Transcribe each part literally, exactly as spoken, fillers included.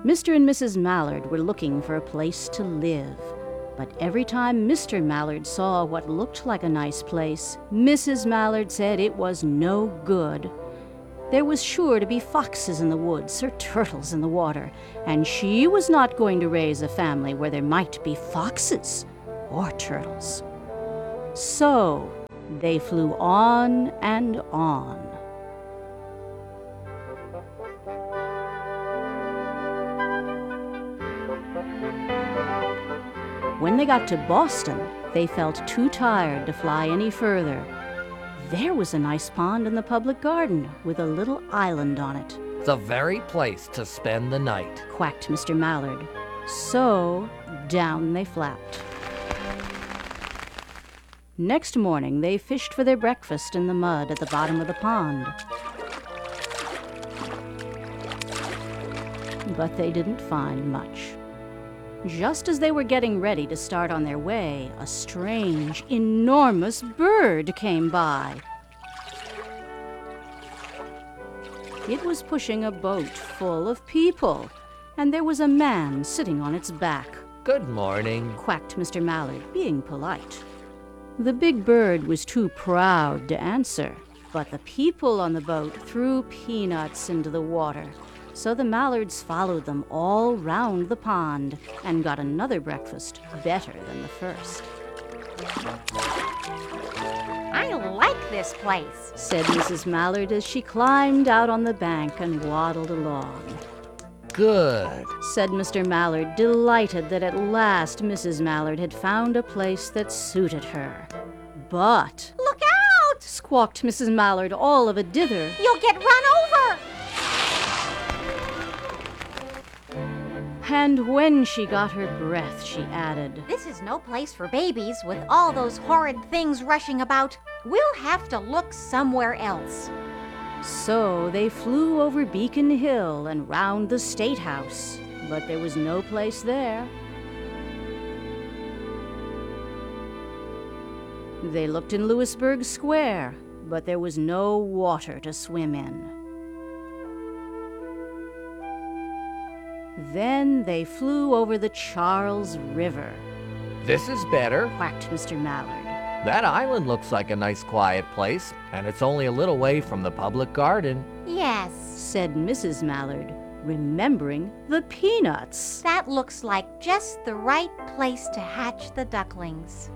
Mister and Missus Mallard were looking for a place to live. But every time Mister Mallard saw what looked like a nice place, Missus Mallard said it was no good. There was sure to be foxes in the woods or turtles in the water, and she was not going to raise a family where there might be foxes or turtles. So they flew on and on. When they got to Boston, they felt too tired to fly any further. There was a nice pond in the public garden with a little island on it. The very place to spend the night, quacked Mister Mallard. So down they flapped. Next morning, they fished for their breakfast in the mud at the bottom of the pond. But they didn't find much. Just as they were getting ready to start on their way, a strange, enormous bird came by. It was pushing a boat full of people, and there was a man sitting on its back. Good morning, quacked Mister Mallard, being polite. The big bird was too proud to answer, but the people on the boat threw peanuts into the water. So the Mallards followed them all round the pond and got another breakfast better than the first. I like this place, said Missus Mallard as she climbed out on the bank and waddled along. Good, said Mister Mallard, delighted that at last Missus Mallard had found a place that suited her. But, look out! squawked Missus Mallard, all of a dither. You'll get run over! And when she got her breath, she added, This is no place for babies with all those horrid things rushing about. We'll have to look somewhere else. So they flew over Beacon Hill and round the State House, but there was no place there. They looked in Louisburg Square, but there was no water to swim in. Then they flew over the Charles River. This is better, quacked Mister Mallard. That island looks like a nice quiet place, and it's only a little way from the public garden. Yes, said Missus Mallard, remembering the peanuts. That looks like just the right place to hatch the ducklings.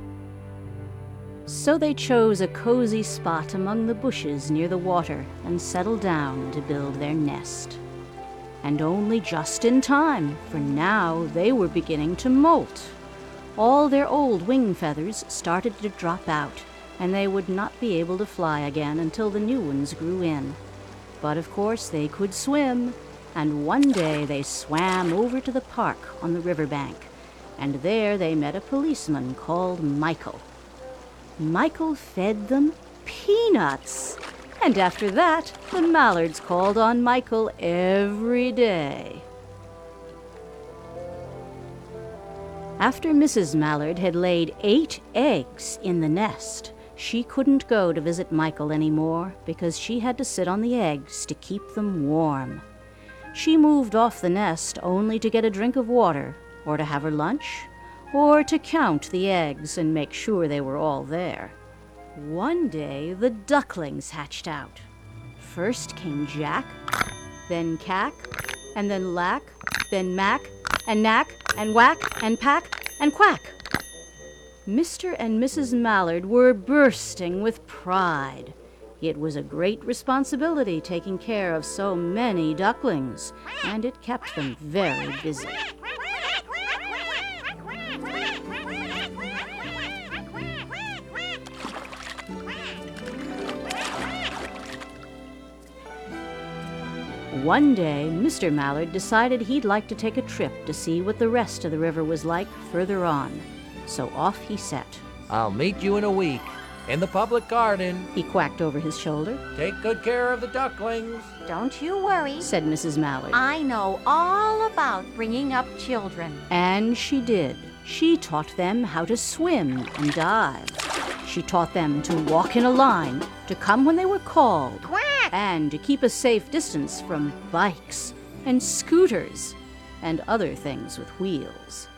So they chose a cozy spot among the bushes near the water and settled down to build their nest. And only just in time, for now they were beginning to molt. All their old wing feathers started to drop out, and they would not be able to fly again until the new ones grew in. But of course they could swim, and one day they swam over to the park on the riverbank, and there they met a policeman called Michael. Michael fed them peanuts. And after that, the Mallards called on Michael every day. After Missus Mallard had laid eight eggs in the nest, she couldn't go to visit Michael anymore because she had to sit on the eggs to keep them warm. She moved off the nest only to get a drink of water, or to have her lunch, or to count the eggs and make sure they were all there. One day, the ducklings hatched out. First came Jack, then Cack, and then Lack, then Mack, and Knack, and Whack, and Pack, and Quack. Mister and Missus Mallard were bursting with pride. It was a great responsibility taking care of so many ducklings, and it kept them very busy. One day, Mister Mallard decided he'd like to take a trip to see what the rest of the river was like further on. So off he set. I'll meet you in a week, in the public garden, he quacked over his shoulder. Take good care of the ducklings. Don't you worry, said Missus Mallard. I know all about bringing up children. And she did. She taught them how to swim and dive. She taught them to walk in a line, to come when they were called, Quack! and to keep a safe distance from bikes and scooters, and other things with wheels.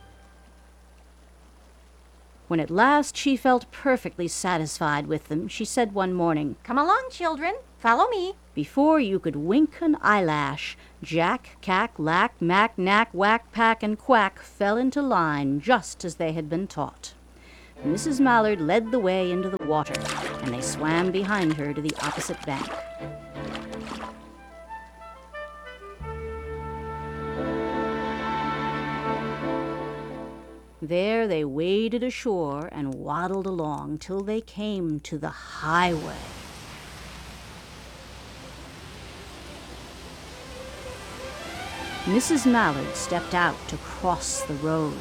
When at last she felt perfectly satisfied with them, she said one morning, "Come along, children. Follow me." Before you could wink an eyelash, Jack, Cack, Lack, Mack, Knack, Whack, Pack, and Quack fell into line just as they had been taught. Missus Mallard led the way into the water, and they swam behind her to the opposite bank. There they waded ashore and waddled along till they came to the highway. Missus Mallard stepped out to cross the road.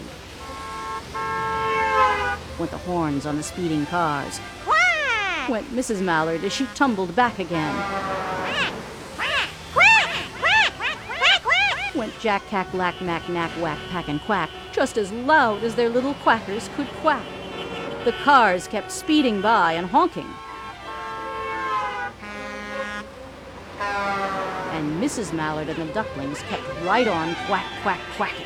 Went the horns on the speeding cars. Quack! Went Missus Mallard as she tumbled back again. Quack! Quack! Quack! Quack! Quack! Quack! Quack! Went Jack, Cack, Lack, Knack, Knack, Whack, Pack, and Quack, just as loud as their little quackers could quack. The cars kept speeding by and honking. And Missus Mallard and the ducklings kept right on quack, quack, quacking.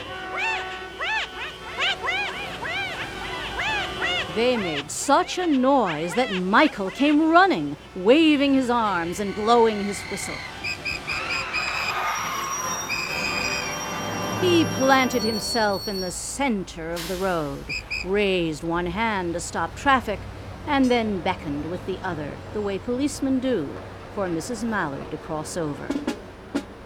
They made such a noise that Michael came running, waving his arms and blowing his whistle. He planted himself in the center of the road, raised one hand to stop traffic, and then beckoned with the other, the way policemen do, for Missus Mallard to cross over.